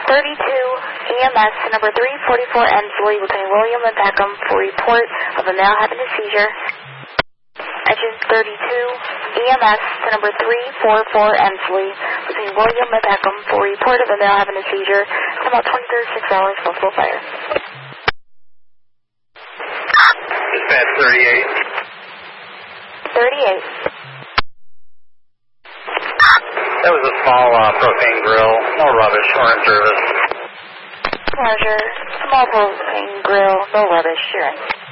32 EMS number 344 Ensley, Lieutenant William Beckham for report of a male having a seizure. Engine 32 EMS number 344 Ensley, Lieutenant William Beckham for report of a male having a seizure. It's about 20-36 hours, possible fire. Dispatch 38. 38. That was a small propane grill, no rubbish, or in service. Roger. Small propane grill, no rubbish, sure.